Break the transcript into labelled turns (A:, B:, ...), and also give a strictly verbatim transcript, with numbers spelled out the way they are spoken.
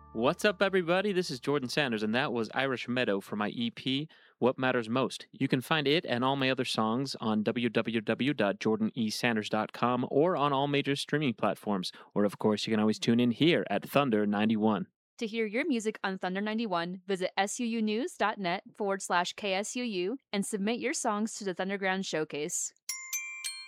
A: What's up, everybody? This is Jordan Sanders, and that was Irish Meadow for my E P, What Matters Most. You can find it and all my other songs on w w w dot jordan e sanders dot com or on all major streaming platforms. Or, of course, you can always tune in here at Thunder ninety-one.
B: To hear your music on Thunder ninety-one, visit suunews.net forward slash KSUU and submit your songs to the Thunderground Showcase.